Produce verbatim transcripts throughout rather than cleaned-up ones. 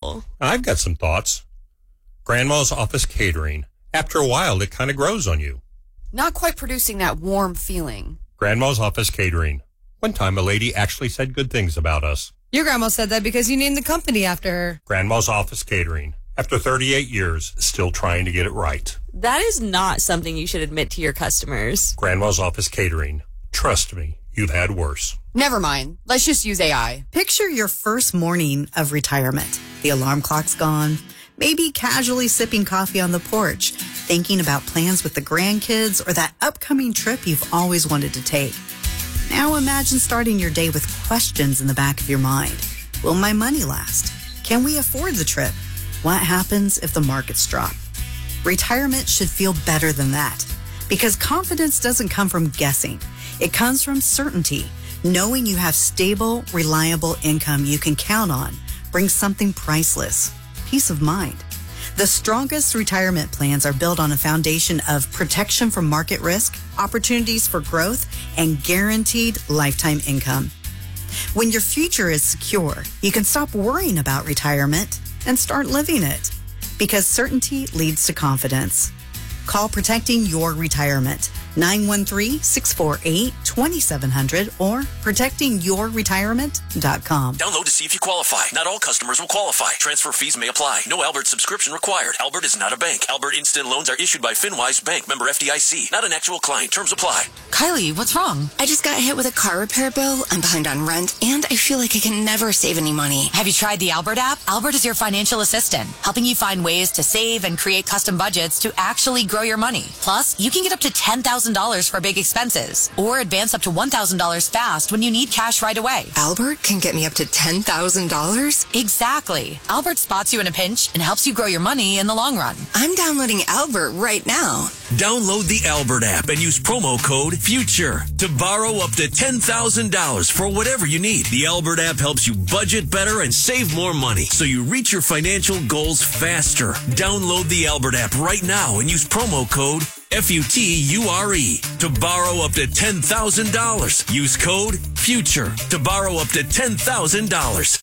delightful. I've got some thoughts. Grandma's Office Catering. After a while, it kind of grows on you. Not quite producing that warm feeling. Grandma's Office Catering. One time, a lady actually said good things about us. Your grandma said that because you named the company after her. Grandma's Office Catering. After thirty-eight years, still trying to get it right. That is not something you should admit to your customers. Grandma's Office Catering. Trust me, you've had worse. Never mind. Let's just use A I. Picture your first morning of retirement. The alarm clock's gone. Maybe casually sipping coffee on the porch, thinking about plans with the grandkids or that upcoming trip you've always wanted to take. Now imagine starting your day with questions in the back of your mind. Will my money last? Can we afford the trip? What happens if the markets drop? Retirement should feel better than that, because confidence doesn't come from guessing. It comes from certainty. Knowing you have stable, reliable income you can count on brings something priceless: peace of mind. The strongest retirement plans are built on a foundation of protection from market risk, opportunities for growth, and guaranteed lifetime income. When your future is secure, you can stop worrying about retirement and start living it, because certainty leads to confidence. Call Protecting Your Retirement, nine one three, six four eight, two seven zero zero or protecting your retirement dot com. Download to see if you qualify. Not all customers will qualify. Transfer fees may apply. No Albert subscription required. Albert is not a bank. Albert Instant Loans are issued by FinWise Bank, member F D I C. Not an actual client. Terms apply. Kylie, what's wrong? I just got hit with a car repair bill. I'm behind on rent, and I feel like I can never save any money. Have you tried the Albert app? Albert is your financial assistant, helping you find ways to save and create custom budgets to actually grow your money. Plus, you can get up to ten thousand dollars for big expenses, or advance up to one thousand dollars fast when you need cash right away. Albert can get me up to ten thousand dollars? Exactly. Albert spots you in a pinch and helps you grow your money in the long run. I'm downloading Albert right now. Download the Albert app and use promo code FUTURE to borrow up to ten thousand dollars for whatever you need. The Albert app helps you budget better and save more money, so you reach your financial goals faster. Download the Albert app right now and use promo code F U T U R E to borrow up to ten thousand dollars. Use code FUTURE to borrow up to ten thousand dollars.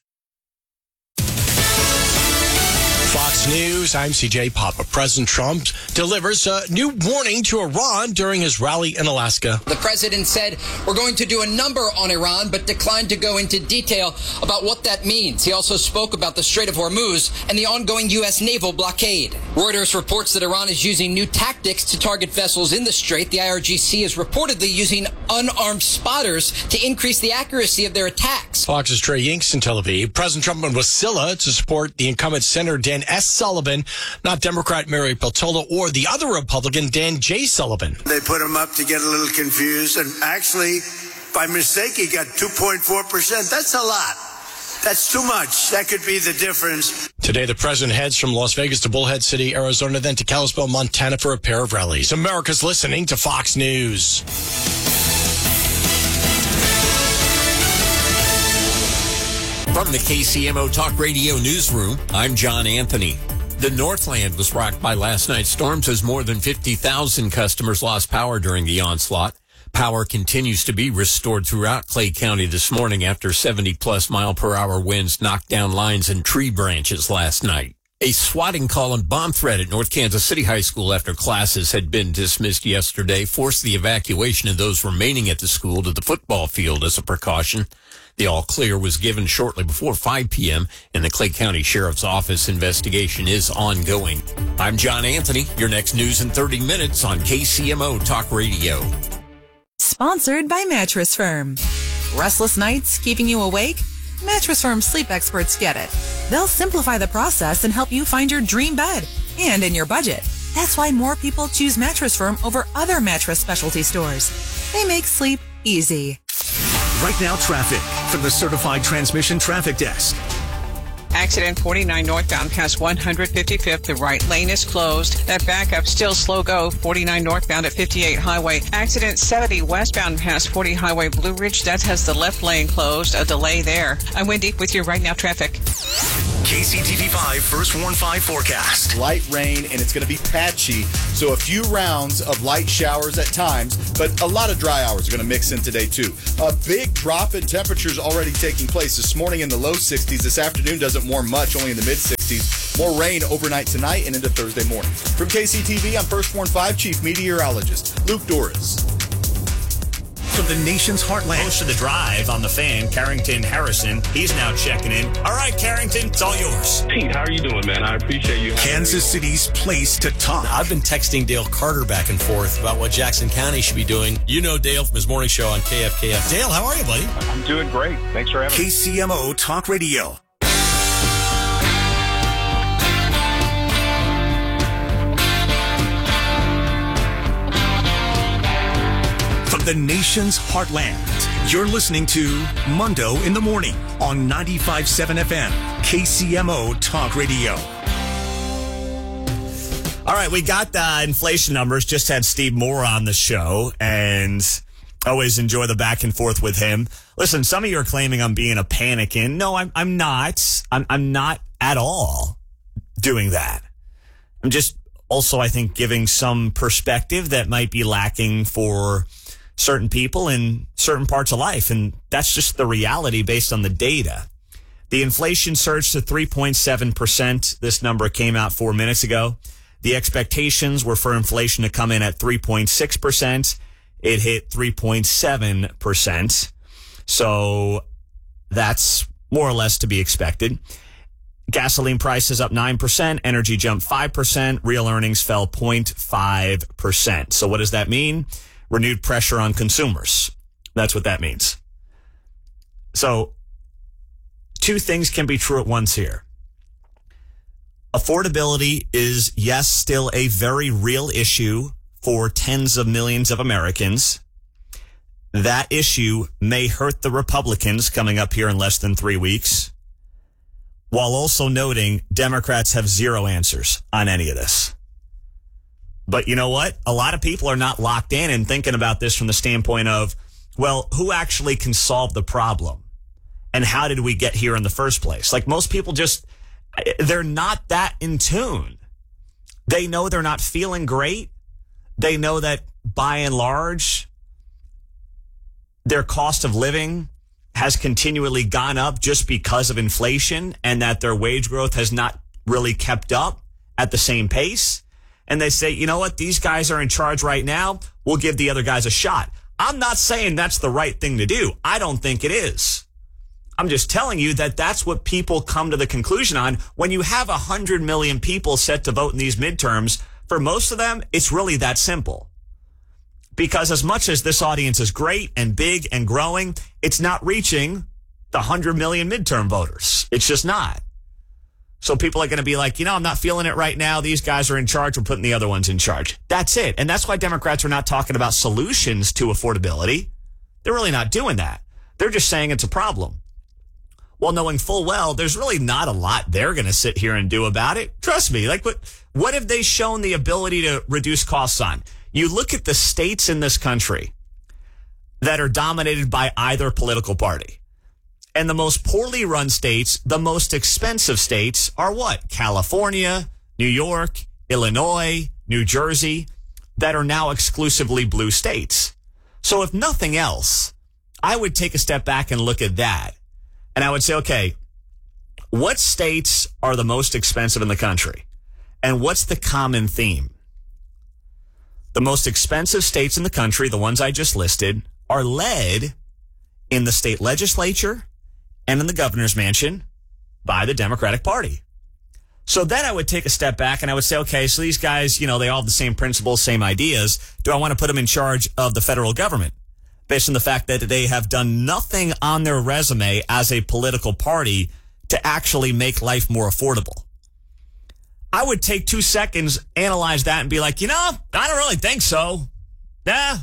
Fox News, I'm C J Papa. President Trump delivers a new warning to Iran during his rally in Alaska. The president said, we're going to do a number on Iran, but declined to go into detail about what that means. He also spoke about the Strait of Hormuz and the ongoing U S naval blockade. Reuters reports that Iran is using new tactics to target vessels in the strait. The I R G C is reportedly using unarmed spotters to increase the accuracy of their attacks. Fox's Trey Yinks in Tel Aviv. President Trump in Wasilla to support the incumbent Senator Dan S. Sullivan, not Democrat Mary Peltola or the other Republican Dan J. Sullivan. They put him up to get a little confused, and actually, by mistake, he got two point four percent. That's a lot. That's too much. That could be the difference. Today, the president heads from Las Vegas to Bullhead City, Arizona, then to Kalispell, Montana for a pair of rallies. America's listening to Fox News. From the K C M O Talk Radio Newsroom, I'm John Anthony. The Northland was rocked by last night's storms as more than fifty thousand customers lost power during the onslaught. Power continues to be restored throughout Clay County this morning after seventy plus mile per hour winds knocked down lines and tree branches last night. A swatting call and bomb threat at North Kansas City High School after classes had been dismissed yesterday forced the evacuation of those remaining at the school to the football field as a precaution. The all-clear was given shortly before five p.m., and the Clay County Sheriff's Office investigation is ongoing. I'm John Anthony. Your next news in thirty minutes on K C M O Talk Radio. Sponsored by Mattress Firm. Restless nights keeping you awake? Mattress Firm sleep experts get it. They'll simplify the process and help you find your dream bed and in your budget. That's why more people choose Mattress Firm over other mattress specialty stores. They make sleep easy. Right now, traffic from the Certified Transmission Traffic Desk. Accident forty-nine northbound past one hundred fifty-fifth. The right lane is closed. That backup still slow go. forty-nine northbound at fifty-eight Highway. Accident seventy westbound past forty Highway Blue Ridge. That has the left lane closed. A delay there. I'm Wendy with your Right Now traffic. K C T V five First Warn five forecast. Light rain, and it's going to be patchy. So a few rounds of light showers at times, but a lot of dry hours are going to mix in today too. A big drop in temperatures already taking place this morning in the low sixties. This afternoon doesn't warm much, only in the mid sixties. sixties. More rain overnight tonight and into Thursday morning. From K C T V, I'm First Warn five Chief Meteorologist Luke Doris. From the nation's heartland. Host of The Drive on the Fan, Carrington Harrison. He's now checking in. All right, Carrington, it's all yours. Pete, how are you doing, man? I appreciate you. Kansas City's place to talk. I've been texting Dale Carter back and forth about what Jackson County should be doing. You know Dale from his morning show on K F K F. Dale, how are you, buddy? I'm doing great. Thanks for having me. K C M O Talk Radio. The nation's heartland. You're listening to Mundo in the Morning on ninety-five point seven F M, K C M O Talk Radio. All right, we got the inflation numbers. Just had Steve Moore on the show, and always enjoy the back and forth with him. Listen, some of you are claiming I'm being a panicking. No, I'm, I'm not. I'm, I'm not at all doing that. I'm just also, I think, giving some perspective that might be lacking for certain people in certain parts of life. And that's just the reality based on the data. The inflation surged to three point seven percent. This number came out four minutes ago. The expectations were for inflation to come in at three point six percent. It hit three point seven percent. So that's more or less to be expected. Gasoline prices up nine percent. Energy jumped five percent. Real earnings fell zero point five percent. So what does that mean? Renewed pressure on consumers. That's what that means. So two things can be true at once here. Affordability is, yes, still a very real issue for tens of millions of Americans. That issue may hurt the Republicans coming up here in less than three weeks, while also noting Democrats have zero answers on any of this. But you know what? A lot of people are not locked in and thinking about this from the standpoint of, well, who actually can solve the problem? And how did we get here in the first place? Like, most people just, they're not that in tune. They know they're not feeling great. They know that by and large, their cost of living has continually gone up just because of inflation, and that their wage growth has not really kept up at the same pace. And they say, you know what, these guys are in charge right now. We'll give the other guys a shot. I'm not saying that's the right thing to do. I don't think it is. I'm just telling you that that's what people come to the conclusion on. When you have one hundred million people set to vote in these midterms, for most of them, it's really that simple. Because as much as this audience is great and big and growing, it's not reaching the one hundred million midterm voters. It's just not. So people are going to be like, you know, I'm not feeling it right now. These guys are in charge. We're putting the other ones in charge. That's it. And that's why Democrats are not talking about solutions to affordability. They're really not doing that. They're just saying it's a problem. While knowing full well, there's really not a lot they're going to sit here and do about it. Trust me. Like, what, what have they shown the ability to reduce costs on? You look at the states in this country that are dominated by either political party. And the most poorly run states, the most expensive states are what? California, New York, Illinois, New Jersey, that are now exclusively blue states. So if nothing else, I would take a step back and look at that. And I would say, okay, what states are the most expensive in the country? And what's the common theme? The most expensive states in the country, the ones I just listed, are led in the state legislature and in the governor's mansion by the Democratic Party. So then I would take a step back and I would say, okay, so these guys, you know, they all have the same principles, same ideas. Do I want to put them in charge of the federal government based on the fact that they have done nothing on their resume as a political party to actually make life more affordable? I would take two seconds, analyze that, and be like, you know, I don't really think so. Nah.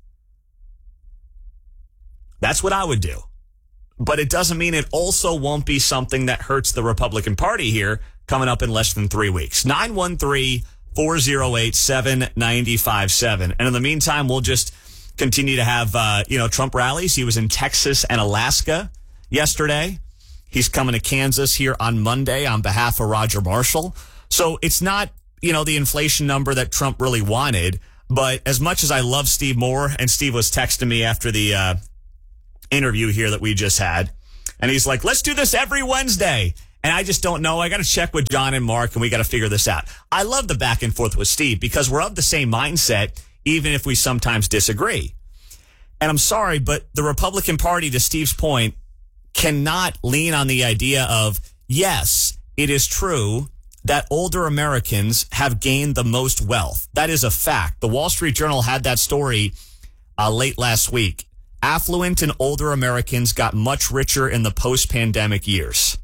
That's what I would do. But it doesn't mean it also won't be something that hurts the Republican Party here coming up in less than three weeks. nine one three, four oh eight, seven nine five seven. And in the meantime, we'll just continue to have, uh, you know, Trump rallies. He was in Texas and Alaska yesterday. He's coming to Kansas here on Monday on behalf of Roger Marshall. So it's not, you know, the inflation number that Trump really wanted. But as much as I love Steve Moore, and Steve was texting me after the uh, interview here that we just had, and he's like, let's do this every Wednesday. And I just don't know. I got to check with John and Mark, and we got to figure this out. I love the back and forth with Steve because we're of the same mindset, even if we sometimes disagree. And I'm sorry, but the Republican Party, to Steve's point, cannot lean on the idea of, yes, it is true that older Americans have gained the most wealth. That is a fact. The Wall Street Journal had that story uh, late last week. Affluent and older Americans got much richer in the post-pandemic years.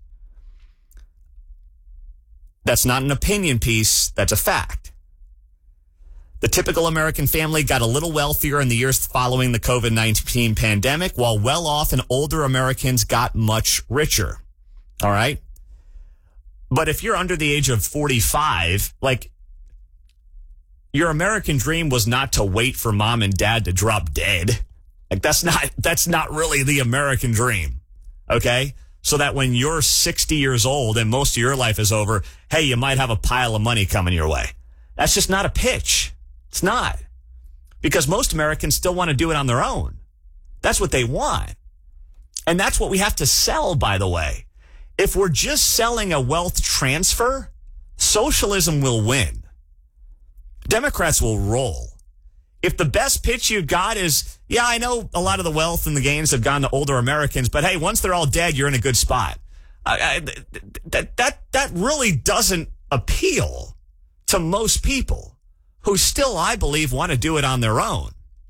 That's not an opinion piece. That's a fact. The typical American family got a little wealthier in the years following the COVID nineteen pandemic, while well-off and older Americans got much richer. All right? But if you're under the age of forty-five, like, your American dream was not to wait for mom and dad to drop dead. Like, that's not, that's not really the American dream. Okay? So that when you're sixty years old and most of your life is over, hey, you might have a pile of money coming your way. That's just not a pitch. It's not. Because most Americans still want to do it on their own. That's what they want. And that's what we have to sell, by the way. If we're just selling a wealth transfer, socialism will win. Democrats will roll. If the best pitch you've got is, yeah, I know a lot of the wealth and the gains have gone to older Americans, but hey, once they're all dead, you're in a good spot. I, I, that, that, that really doesn't appeal to most people who still, I believe, want to do it on their own.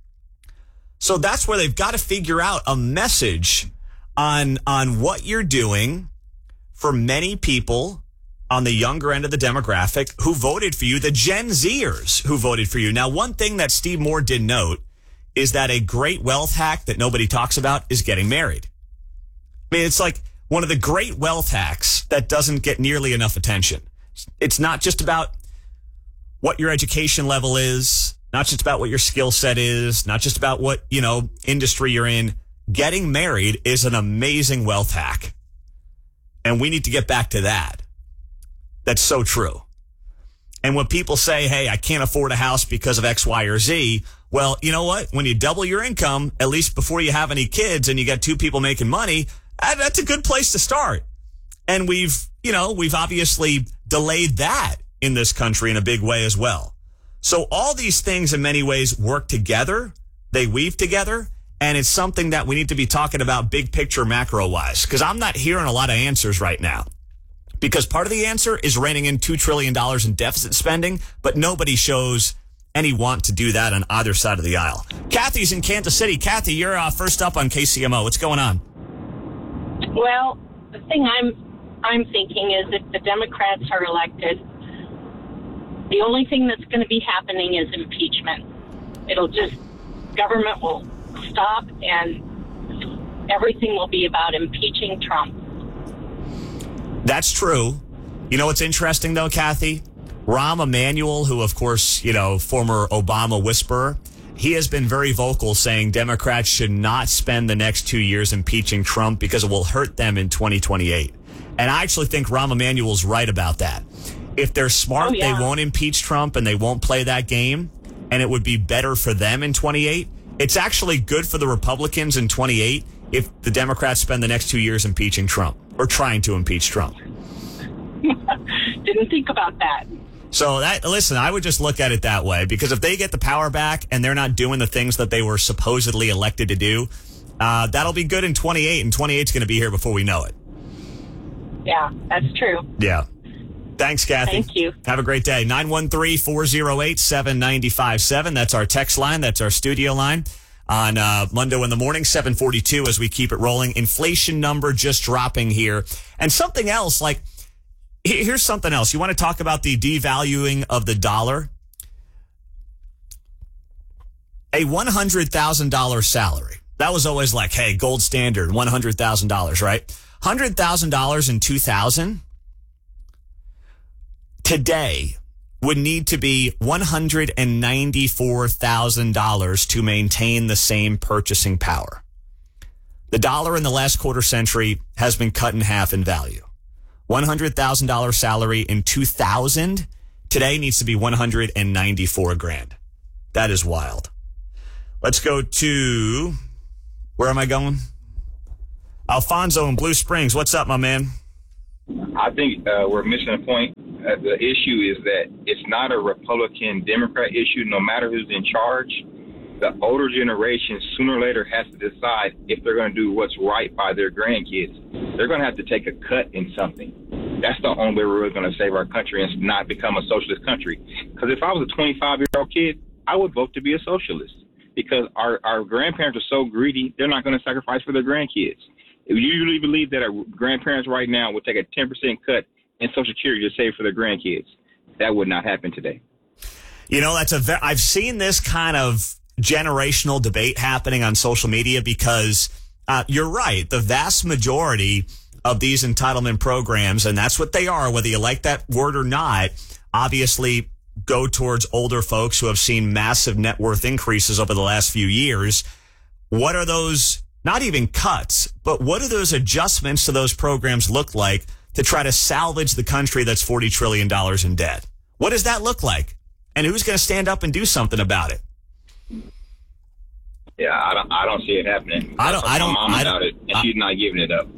So that's where they've got to figure out a message on, on what you're doing for many people on the younger end of the demographic who voted for you, the Gen Zers who voted for you. Now, one thing that Steve Moore did note is that a great wealth hack that nobody talks about is getting married. I mean, it's like one of the great wealth hacks that doesn't get nearly enough attention. It's not just about what your education level is, not just about what your skill set is, not just about what, you know, industry you're in. Getting married is an amazing wealth hack. And we need to get back to that. That's so true. And when people say, hey, I can't afford a house because of X, Y, or Z, well, you know what? When you double your income, at least before you have any kids and you got two people making money, that's a good place to start. And we've, you know, we've obviously delayed that in this country in a big way as well. So all these things in many ways work together. They weave together. And it's something that we need to be talking about big picture macro wise, because I'm not hearing a lot of answers right now. Because part of the answer is reining in two trillion dollars in deficit spending, but nobody shows any want to do that on either side of the aisle. Kathy's in Kansas City. Kathy, you're uh, first up on K C M O. What's going on? Well, the thing I'm I'm thinking is if the Democrats are elected, the only thing that's going to be happening is impeachment. It'll just, government will stop and everything will be about impeaching Trump. That's true. You know what's interesting, though, Kathy? Rahm Emanuel, who, of course, you know, former Obama whisperer, he has been very vocal saying Democrats should not spend the next two years impeaching Trump because it will hurt them in twenty twenty-eight. And I actually think Rahm Emanuel's right about that. If they're smart, oh, yeah. they won't impeach Trump and they won't play that game, and it would be better for them in twenty-eight. It's actually good for the Republicans in twenty-eight if the Democrats spend the next two years impeaching Trump or trying to impeach Trump. Didn't think about that. So that, listen, I would just look at it that way, because if they get the power back and they're not doing the things that they were supposedly elected to do, uh, that'll be good in twenty-eight, and twenty-eight's going to be here before we know it. Yeah, that's true. Yeah. Thanks, Kathy. Thank you. Have a great day. nine one three, four oh eight, seven nine five seven. That's our text line. That's our studio line on uh, Monday in the morning, seven forty-two, as we keep it rolling. Inflation number just dropping here. And something else, like, here's something else. You want to talk about the devaluing of the dollar? A one hundred thousand dollars salary. That was always like, hey, gold standard, one hundred thousand dollars, right? one hundred thousand dollars in two thousand today would need to be one hundred ninety-four thousand dollars to maintain the same purchasing power. The dollar in the last quarter century has been cut in half in value. one hundred thousand dollars salary in two thousand today needs to be one hundred ninety-four grand. That is wild. Let's go to, where am I going? Alfonso in Blue Springs. What's up, my man? I think uh, we're missing a point. Uh, the issue is that it's not a Republican-Democrat issue. No matter who's in charge, the older generation sooner or later has to decide if they're going to do what's right by their grandkids. They're going to have to take a cut in something. That's the only way we're really going to save our country and not become a socialist country. Because if I was a twenty-five-year-old kid, I would vote to be a socialist. Because our, our grandparents are so greedy, they're not going to sacrifice for their grandkids. If you really believe that our grandparents right now would take a ten percent cut in Social Security to save for their grandkids, that would not happen today. You know, that's a ve- I've seen this kind of generational debate happening on social media because uh, you're right. The vast majority of these entitlement programs, and that's what they are, whether you like that word or not, obviously go towards older folks who have seen massive net worth increases over the last few years. What are those, not even cuts, but what do those adjustments to those programs look like to try to salvage the country that's forty trillion dollars in debt? What does that look like? And who's going to stand up and do something about it? Yeah, I don't. I don't see it happening. I don't. I don't. My mom I about don't, it, and she's not giving it up.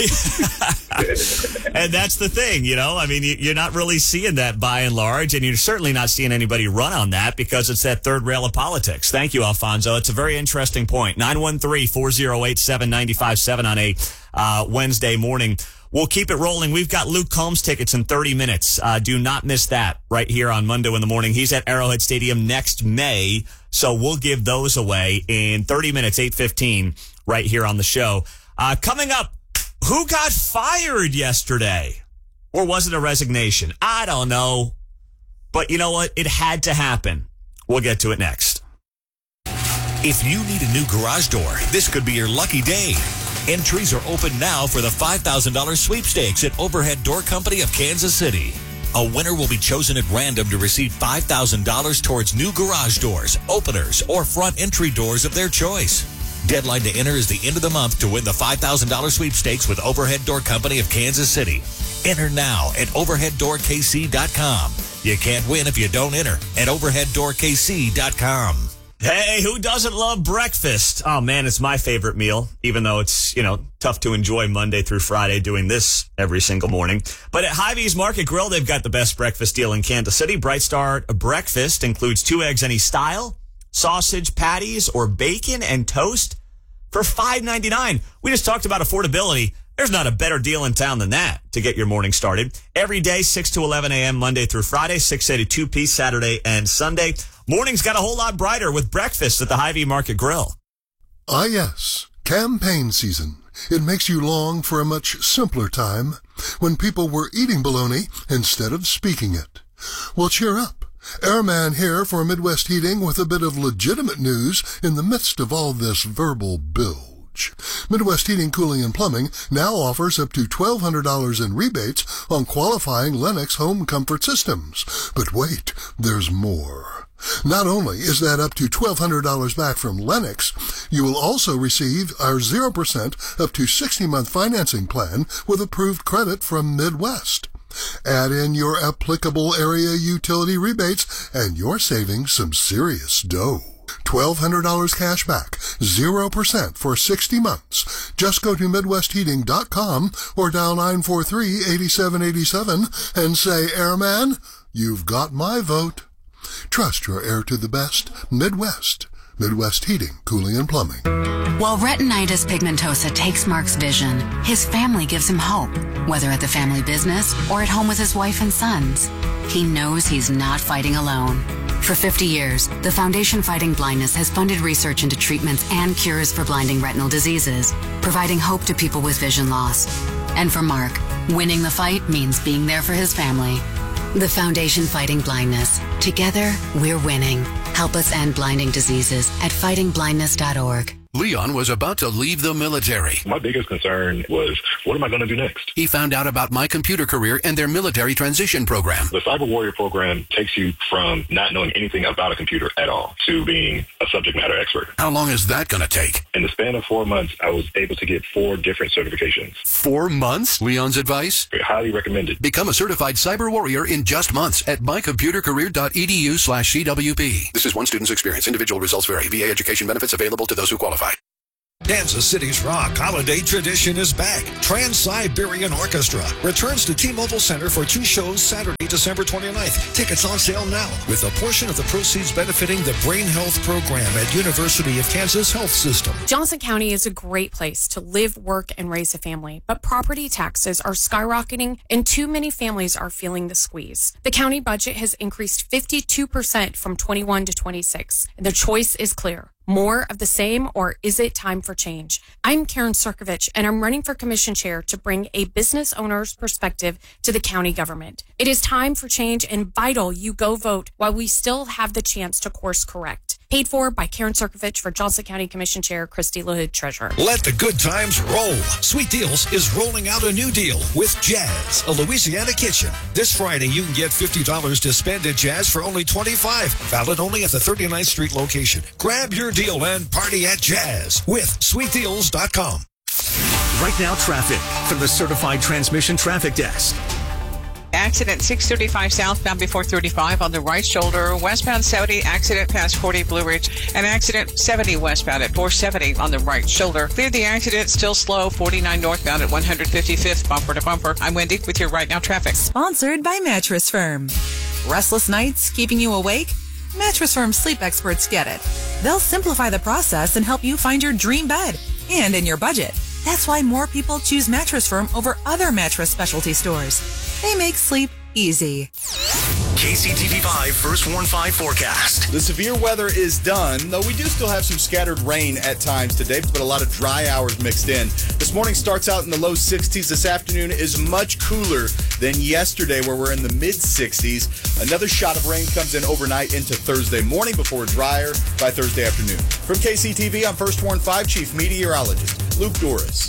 And that's the thing, you know. I mean, you're not really seeing that by and large, and you're certainly not seeing anybody run on that because it's that third rail of politics. Thank you, Alfonso. It's a very interesting point. nine one three, four oh eight, seven nine five seven on a uh, Wednesday morning. We'll keep it rolling. We've got Luke Combs tickets in thirty minutes. Uh, do not miss that right here on Monday in the morning. He's at Arrowhead Stadium next May, so we'll give those away in thirty minutes, eight fifteen, right here on the show. Uh, coming up, who got fired yesterday? Or was it a resignation? I don't know. But you know what? It had to happen. We'll get to it next. If you need a new garage door, this could be your lucky day. Entries are open now for the five thousand dollars sweepstakes at Overhead Door Company of Kansas City. A winner will be chosen at random to receive five thousand dollars towards new garage doors, openers, or front entry doors of their choice. Deadline to enter is the end of the month to win the five thousand dollars sweepstakes with Overhead Door Company of Kansas City. Enter now at overhead door k c dot com. You can't win if you don't enter at overhead door k c dot com. Hey, who doesn't love breakfast? Oh, man, it's my favorite meal, even though it's, you know, tough to enjoy Monday through Friday doing this every single morning. But at Hy-Vee's Market Grill, they've got the best breakfast deal in Kansas City. Bright Start breakfast includes two eggs any style, sausage patties, or bacon and toast for five ninety-nine. We just talked about affordability. There's not a better deal in town than that to get your morning started. Every day, six to eleven a.m., Monday through Friday, six a to two p, Saturday and Sunday. Mornings got a whole lot brighter with breakfast at the Hy-Vee Market Grill. Ah, yes. Campaign season. It makes you long for a much simpler time when people were eating bologna instead of speaking it. Well, cheer up. Airman here for Midwest Heating with a bit of legitimate news in the midst of all this verbal bilge. Midwest Heating, Cooling, and Plumbing now offers up to twelve hundred dollars in rebates on qualifying Lennox home comfort systems. But wait, there's more. Not only is that up to twelve hundred dollars back from Lennox, you will also receive our zero percent up to sixty-month financing plan with approved credit from Midwest. Add in your applicable area utility rebates, and you're saving some serious dough. twelve hundred dollars cash back, zero percent for sixty months. Just go to midwest heating dot com or dial nine four three, eight seven eight seven and say, Airman, you've got my vote. Trust your air to the best. Midwest. Midwest Heating, Cooling, and Plumbing. While retinitis pigmentosa takes Mark's vision, his family gives him hope, whether at the family business or at home with his wife and sons. He knows he's not fighting alone. For fifty years, the Foundation Fighting Blindness has funded research into treatments and cures for blinding retinal diseases, providing hope to people with vision loss. And for Mark, winning the fight means being there for his family. The Foundation Fighting Blindness. Together, we're winning. Help us end blinding diseases at fighting blindness dot org. Leon was about to leave the military. My biggest concern was, what am I going to do next? He found out about My Computer Career and their military transition program. The Cyber Warrior program takes you from not knowing anything about a computer at all to being a subject matter expert. How long is that going to take? In the span of four months, I was able to get four different certifications. Four months? Leon's advice? Highly recommended. Become a certified cyber warrior in just months at my computer career dot e d u slash C W P. This is one student's experience. Individual results vary. V A education benefits available to those who qualify. Kansas City's rock holiday tradition is back. Trans-Siberian Orchestra returns to T-Mobile Center for two shows Saturday, December twenty-ninth. Tickets on sale now, with a portion of the proceeds benefiting the Brain Health Program at University of Kansas Health System. Johnson County is a great place to live, work, and raise a family, but property taxes are skyrocketing and too many families are feeling the squeeze. The county budget has increased fifty-two percent from twenty-one to twenty-six, and the choice is clear. More of the same, or is it time for change? I'm Karen Sirkovich, and I'm running for commission chair to bring a business owner's perspective to the county government. It is time for change and vital you go vote while we still have the chance to course correct. Paid for by Karen Sirkovich for Johnson County Commission Chair Christy LaHood, Treasurer. Let the good times roll. Sweet Deals is rolling out a new deal with Jazz, a Louisiana kitchen. This Friday, you can get fifty dollars to spend at Jazz for only twenty-five dollars. Valid only at the thirty-ninth Street location. Grab your deal and party at Jazz with sweet deals dot com. Right now, traffic from the Certified Transmission Traffic Desk. Accident six thirty-five southbound before thirty-five on the right shoulder. Westbound seventy, accident past forty Blue Ridge. And accident seventy westbound at four seventy on the right shoulder. Cleared the accident, still slow. forty-nine northbound at one fifty-fifth, bumper to bumper. I'm Wendy with your Right Now traffic. Sponsored by Mattress Firm. Restless nights keeping you awake? Mattress Firm sleep experts get it. They'll simplify the process and help you find your dream bed and in your budget. That's why more people choose Mattress Firm over other mattress specialty stores. They make sleep easy. K C T V five First Warn five forecast. The severe weather is done, though we do still have some scattered rain at times today, but a lot of dry hours mixed in. This morning starts out in the low sixties. This afternoon is much cooler than yesterday, where we're in the mid sixties. Another shot of rain comes in overnight into Thursday morning before drier by Thursday afternoon. From K C T V, I'm First Warn five Chief Meteorologist Luke Doris.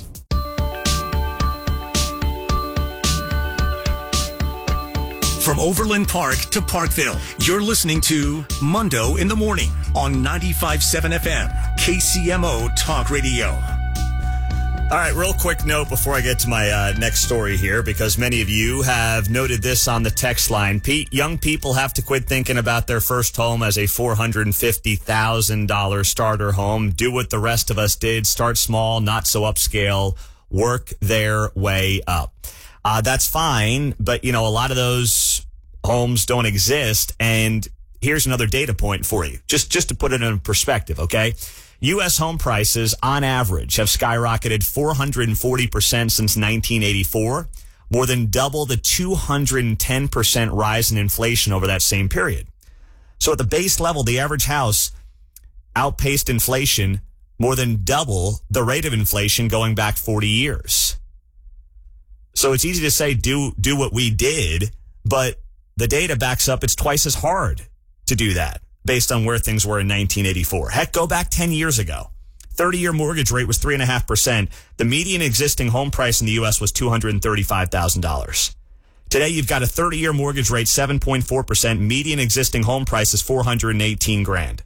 From Overland Park to Parkville, you're listening to Mundo in the Morning on ninety-five point seven F M, K C M O Talk Radio. All right, real quick note before I get to my uh, next story here, because many of you have noted this on the text line. Pete, young people have to quit thinking about their first home as a four hundred fifty thousand dollars starter home. Do what the rest of us did. Start small, not so upscale. Work their way up. Uh, that's fine, but, you know, a lot of those homes don't exist. And here's another data point for you, just, just to put it in perspective, okay? U S home prices, on average, have skyrocketed four hundred forty percent since nineteen eighty-four, more than double the two hundred ten percent rise in inflation over that same period. So at the base level, the average house outpaced inflation more than double the rate of inflation going back forty years. So it's easy to say, do do what we did, but the data backs up it's twice as hard to do that based on where things were in nineteen eighty-four. Heck, go back ten years ago. thirty-year mortgage rate was three point five percent. The median existing home price in the U S was two hundred thirty-five thousand dollars. Today, you've got a thirty-year mortgage rate, seven point four percent. Median existing home price is four hundred eighteen grand.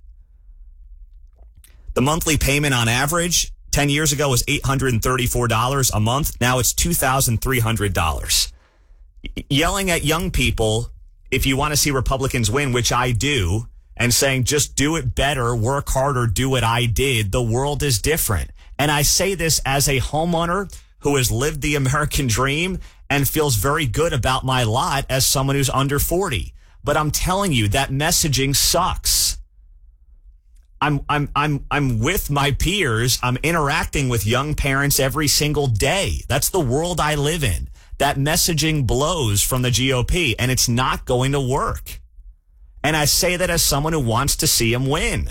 The monthly payment on average ten years ago was eight hundred thirty-four dollars a month. Now it's two thousand three hundred dollars. Yelling at young people, if you want to see Republicans win, which I do, and saying just do it better, work harder, do what I did, the world is different. And I say this as a homeowner who has lived the American dream and feels very good about my lot as someone who's under forty. But I'm telling you, that messaging sucks. I'm I'm I'm I'm with my peers. I'm interacting with young parents every single day. That's the world I live in. That messaging blows from the G O P, and it's not going to work. And I say that as someone who wants to see him win.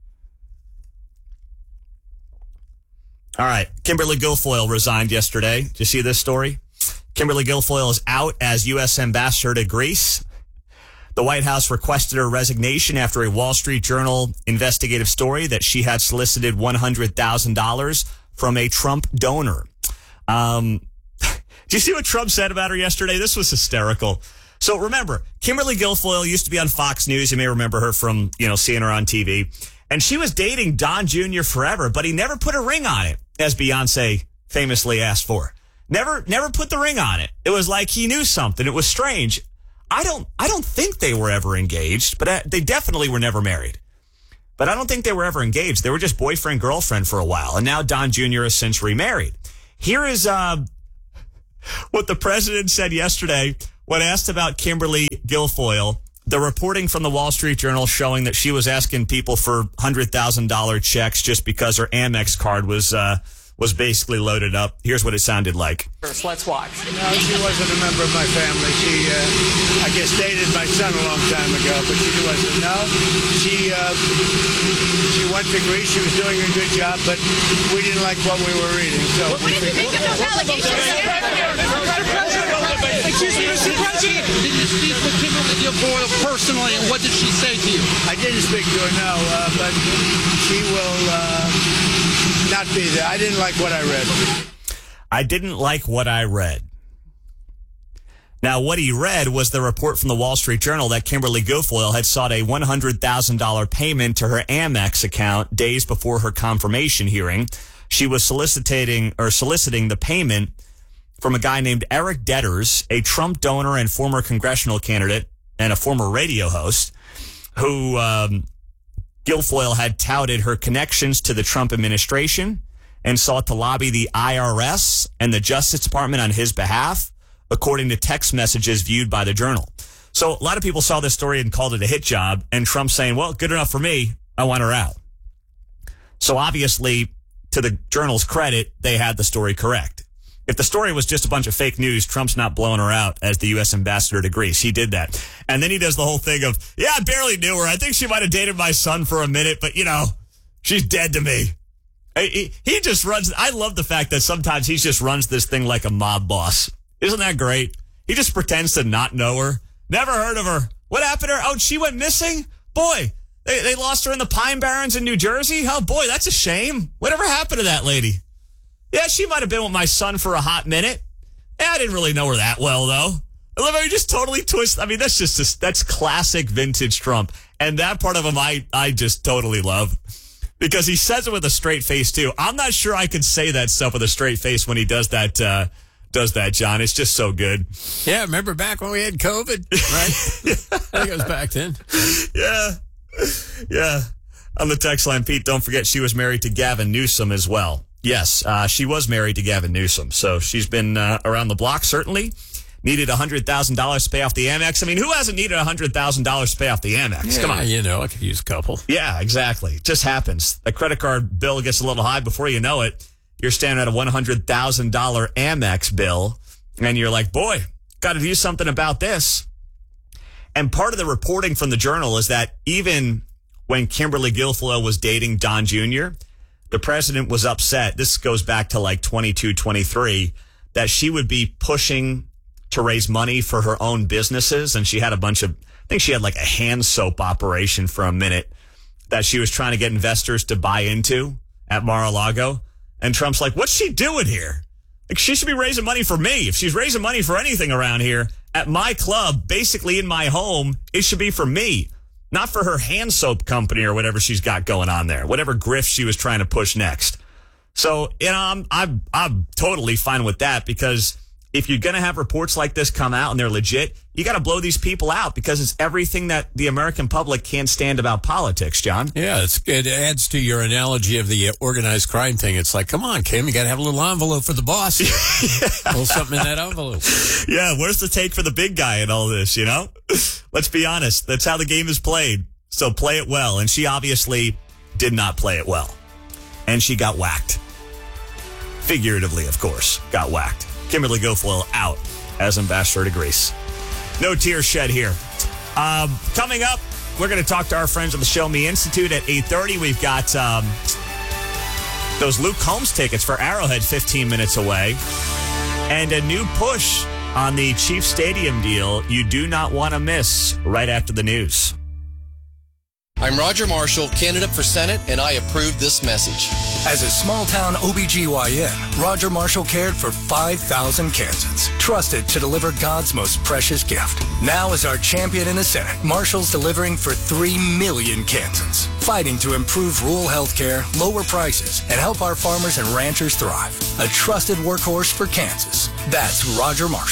All right, Kimberly Guilfoyle resigned yesterday. Did you see this story? Kimberly Guilfoyle is out as U S ambassador to Greece. The White House requested her resignation after a Wall Street Journal investigative story that she had solicited one hundred thousand dollars from a Trump donor. Um, do you see what Trump said about her yesterday? This was hysterical. So remember, Kimberly Guilfoyle used to be on Fox News. You may remember her from, you know, seeing her on T V. And she was dating Don Junior forever, but he never put a ring on it, as Beyonce famously asked for. Never, never put the ring on it. It was like he knew something. It was strange. I don't, I don't think they were ever engaged, but they definitely were never married. but I don't think they were ever engaged. They were just boyfriend, girlfriend for a while. And now Don Junior has since remarried. Here is uh, what the president said yesterday when asked about Kimberly Guilfoyle. The reporting from the Wall Street Journal showing that she was asking people for one hundred thousand dollars checks just because her Amex card was uh, was basically loaded up. Here's what it sounded like. First, let's watch. No, she wasn't a member of my family. She, uh, I guess, dated my son a long time ago, but she wasn't. No, she uh, she went to Greece. She was doing a good job, but we didn't like what we were reading. So what did you think of those allegations? Excuse me, Mister President. Did you speak with Kimberly Guilfoyle personally, and what did she say to you? I didn't speak to her, no, uh, but she will uh, not be there. I didn't like what I read. I didn't like what I read. Now, what he read was the report from the Wall Street Journal that Kimberly Guilfoyle had sought a one hundred thousand dollars payment to her Amex account days before her confirmation hearing. She was soliciting or soliciting the payment from a guy named Eric Detters, a Trump donor and former congressional candidate and a former radio host, who um, Guilfoyle had touted her connections to the Trump administration and sought to lobby the I R S and the Justice Department on his behalf, according to text messages viewed by the Journal. So a lot of people saw this story and called it a hit job, and Trump saying, well, good enough for me. I want her out. So obviously, to the Journal's credit, they had the story correct. If the story was just a bunch of fake news, Trump's not blowing her out as the U S ambassador to Greece. He did that. And then he does the whole thing of, yeah, I barely knew her. I think she might have dated my son for a minute, but, you know, she's dead to me. He, he just runs. I love the fact that sometimes he just runs this thing like a mob boss. Isn't that great? He just pretends to not know her. Never heard of her. What happened to her? Oh, she went missing? Boy, they, they lost her in the Pine Barrens in New Jersey? Oh, boy, that's a shame. Whatever happened to that lady? Yeah, she might have been with my son for a hot minute. Yeah, I didn't really know her that well, though. I love how he just totally twist. I mean, that's just, a, that's classic vintage Trump. And that part of him I, I just totally love. Because he says it with a straight face, too. I'm not sure I could say that stuff with a straight face when he does that, uh, does that, John. It's just so good. Yeah, remember back when we had COVID, right? I think it was back then. Yeah. Yeah. On the text line, Pete, don't forget she was married to Gavin Newsom as well. Yes, uh, she was married to Gavin Newsom, so she's been uh, around the block, certainly. Needed one hundred thousand dollars to pay off the Amex. I mean, who hasn't needed one hundred thousand dollars to pay off the Amex? Yeah, Come on. You know, I could use a couple. Yeah, exactly. It just happens. The credit card bill gets a little high. Before you know it, you're standing at a one hundred thousand dollars Amex bill, and you're like, boy, got to do something about this. And part of the reporting from the Journal is that even when Kimberly Guilfoyle was dating Don Junior, the president was upset. This goes back to like twenty-two, twenty-three, that she would be pushing to raise money for her own businesses. And she had a bunch of, I think she had like a hand soap operation for a minute that she was trying to get investors to buy into at Mar-a-Lago. And Trump's like, what's she doing here? Like, she should be raising money for me. If she's raising money for anything around here at my club, basically in my home, it should be for me. Not for her hand soap company or whatever she's got going on there, whatever grift she was trying to push next. So, you know, I'm, I'm, I'm totally fine with that, because if you're going to have reports like this come out and they're legit, you got to blow these people out, because it's everything that the American public can't stand about politics, John. Yeah, it's, it adds to your analogy of the organized crime thing. It's like, come on, Kim, you got to have a little envelope for the boss. Yeah. A little something in that envelope. Yeah, where's the take for the big guy in all this, you know? Let's be honest. That's how the game is played. So play it well. And she obviously did not play it well. And she got whacked. Figuratively, of course, got whacked. Kimberly Guilfoyle out as ambassador to Greece. No tears shed here. Um, coming up, we're going to talk to our friends at the Show Me Institute at eight thirty. We've got um, those Luke Combs tickets for Arrowhead fifteen minutes away. And a new push on the Chiefs Stadium deal you do not want to miss right after the news. I'm Roger Marshall, candidate for Senate, and I approve this message. As a small-town O B G Y N, Roger Marshall cared for five thousand Kansans, trusted to deliver God's most precious gift. Now, as our champion in the Senate, Marshall's delivering for three million Kansans, fighting to improve rural health care, lower prices, and help our farmers and ranchers thrive. A trusted workhorse for Kansas. That's Roger Marshall.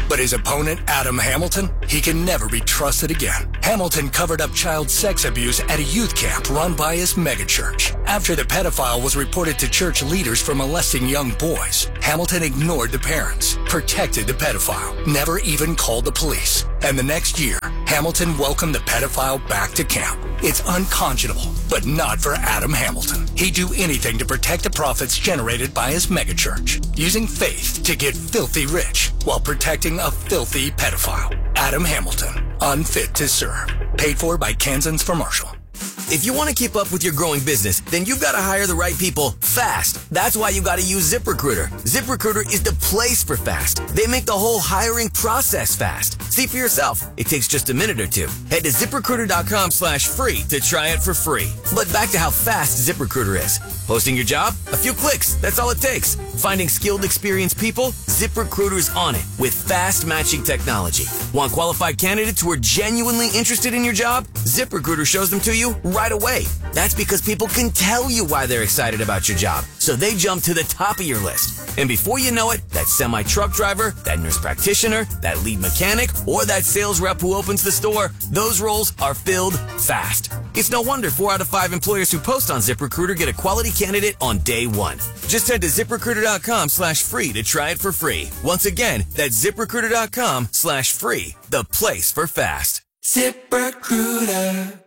But his opponent, Adam Hamilton, he can never be trusted again. Hamilton covered up child sex abuse at a youth camp run by his megachurch. After the pedophile was reported to church leaders for molesting young boys, Hamilton ignored the parents, protected the pedophile, never even called the police. And the next year, Hamilton welcomed the pedophile back to camp. It's unconscionable, but not for Adam Hamilton. He'd do anything to protect the profits generated by his megachurch, using faith to get filthy rich while protecting a filthy pedophile. Adam Hamilton, unfit to serve. Paid for by Kansans for Marshall. If you want to keep up with your growing business, then you've got to hire the right people fast. That's why you got to use ZipRecruiter. ZipRecruiter is the place for fast. They make the whole hiring process fast. See for yourself. It takes just a minute or two. Head to ZipRecruiter.com slash free to try it for free. But back to how fast ZipRecruiter is. Posting your job? A few clicks. That's all it takes. Finding skilled, experienced people? ZipRecruiter's on it with fast matching technology. Want qualified candidates who are genuinely interested in your job? ZipRecruiter shows them to you right away. That's because people can tell you why they're excited about your job, so they jump to the top of your list. And before you know it, that semi-truck driver, that nurse practitioner, that lead mechanic, or that sales rep who opens the store, those roles are filled fast. It's no wonder four out of five employers who post on ZipRecruiter get a quality candidate on day one. Just head to ZipRecruiter.com slash free to try it for free. Once again, that's ZipRecruiter.com slash free, the place for fast. ZipRecruiter.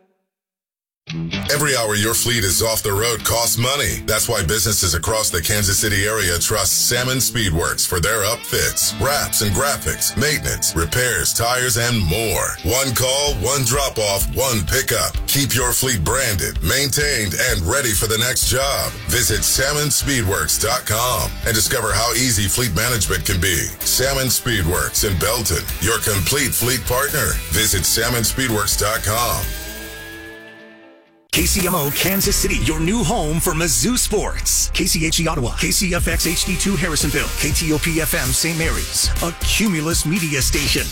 Every hour your fleet is off the road costs money. That's why businesses across the Kansas City area trust Salmon Speedworks for their upfits, wraps and graphics, maintenance, repairs, tires, and more. One call, one drop-off, one pickup. Keep your fleet branded, maintained, and ready for the next job. Visit salmon speedworks dot com and discover how easy fleet management can be. Salmon Speedworks in Belton, your complete fleet partner. Visit salmon speedworks dot com. K C M O Kansas City, your new home for Mizzou sports. K C H E Ottawa, K C F X H D two Harrisonville, K T O P F M Saint Mary's, a Cumulus media station.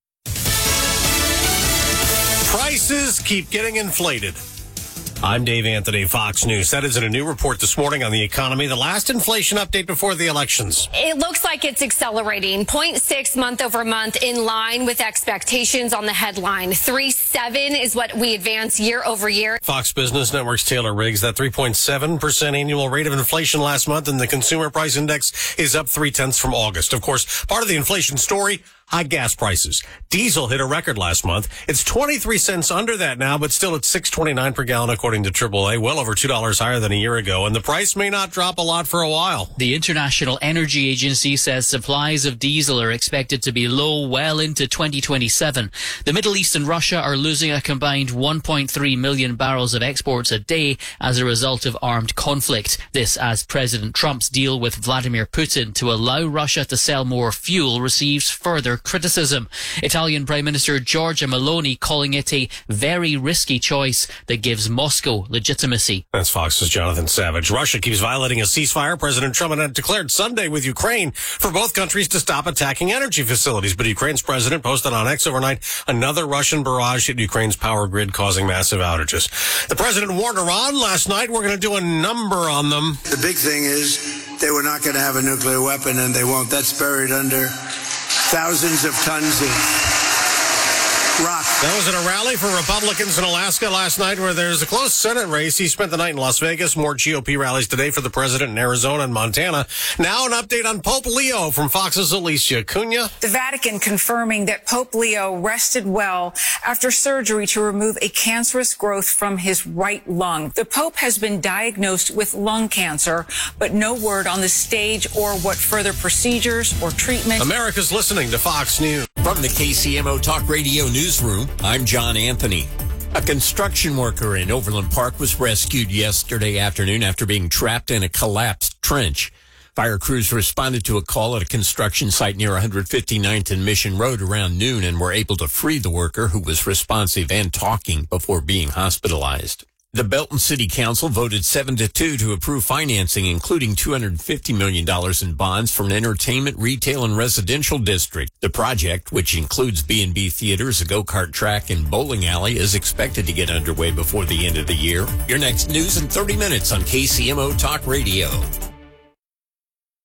Prices keep getting inflated. I'm Dave Anthony, Fox News. That is in a new report this morning on the economy, the last inflation update before the elections. It looks like it's accelerating. zero point six month over month, in line with expectations on the headline. three point seven is what we advance year over year. Fox Business Network's Taylor Riggs, that three point seven percent annual rate of inflation last month, and the consumer price index is up three tenths from August. Of course, part of the inflation story, high gas prices. Diesel hit a record last month. It's twenty-three cents under that now, but still at six twenty-nine per gallon, according to triple A, well over two dollars higher than a year ago. And the price may not drop a lot for a while. The International Energy Agency says supplies of diesel are expected to be low well into twenty twenty-seven. The Middle East and Russia are losing a combined one point three million barrels of exports a day as a result of armed conflict. This as President Trump's deal with Vladimir Putin to allow Russia to sell more fuel receives further criticism. Italian Prime Minister Giorgia Meloni calling it a very risky choice that gives Moscow legitimacy. That's Fox's Jonathan Savage. Russia keeps violating a ceasefire President Trump had declared Sunday with Ukraine for both countries to stop attacking energy facilities. But Ukraine's president posted on X overnight another Russian barrage hit Ukraine's power grid, causing massive outages. The president warned Iran last night, we're going to do a number on them. The big thing is they were not going to have a nuclear weapon, and they won't. That's buried under thousands of tons of rock. That was at a rally for Republicans in Alaska last night where there's a close Senate race. He spent the night in Las Vegas. More G O P rallies today for the president in Arizona and Montana. Now an update on Pope Leo from Fox's Alicia Cunha. The Vatican confirming that Pope Leo rested well after surgery to remove a cancerous growth from his right lung. The Pope has been diagnosed with lung cancer, but no word on the stage or what further procedures or treatment. America's listening to Fox News. From the K C M O Talk Radio Newsroom, I'm John Anthony. A construction worker in Overland Park was rescued yesterday afternoon after being trapped in a collapsed trench. Fire crews responded to a call at a construction site near one fifty-ninth and Mission Road around noon and were able to free the worker, who was responsive and talking, before being hospitalized. The Belton City Council voted seven to two to approve financing, including two hundred fifty million dollars in bonds for an entertainment, retail, and residential district. The project, which includes B and B theaters, a go-kart track, and bowling alley, is expected to get underway before the end of the year. Your next news in thirty minutes on K C M O Talk Radio.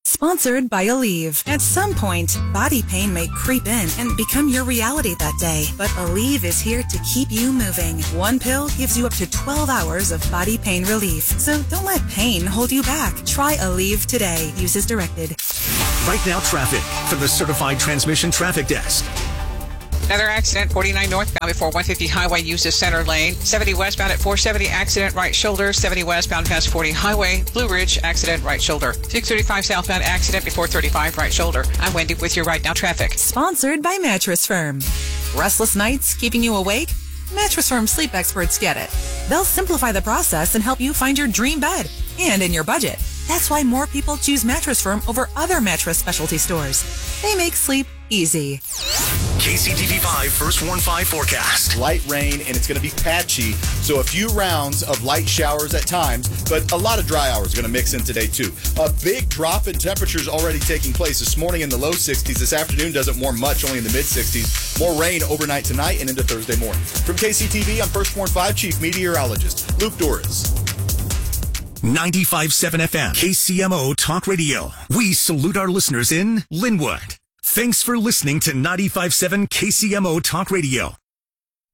Sponsored by Aleve. At some point, body pain may creep in and become your reality that day. But Aleve is here to keep you moving. One pill gives you up to twelve hours of body pain relief. So don't let pain hold you back. Try Aleve today. Use as directed. Right now, traffic from the Certified Transmission Traffic Desk. Another accident, forty-nine northbound before one fifty highway uses center lane. seventy westbound at four seventy, accident right shoulder. seventy westbound past forty highway. Blue Ridge, accident right shoulder. six thirty-five southbound, accident before thirty-five right shoulder. I'm Wendy with your Right Now traffic. Sponsored by Mattress Firm. Restless nights keeping you awake? Mattress Firm sleep experts get it. They'll simplify the process and help you find your dream bed and in your budget. That's why more people choose Mattress Firm over other mattress specialty stores. They make sleep easy. K C T V five First Warn five forecast. Light rain, and it's going to be patchy. So a few rounds of light showers at times, but a lot of dry hours going to mix in today too. A big drop in temperatures already taking place this morning in the low sixties. This afternoon doesn't warm much, only in the mid sixties. More rain overnight tonight and into Thursday morning. From K C T V, I'm First Warn five Chief Meteorologist Luke Doris. ninety-five point seven F M, K C M O Talk Radio. We salute our listeners in Linwood. Thanks for listening to ninety-five point seven K C M O Talk Radio.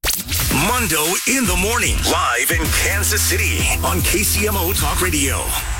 Mundo in the morning, live in Kansas City on K C M O Talk Radio.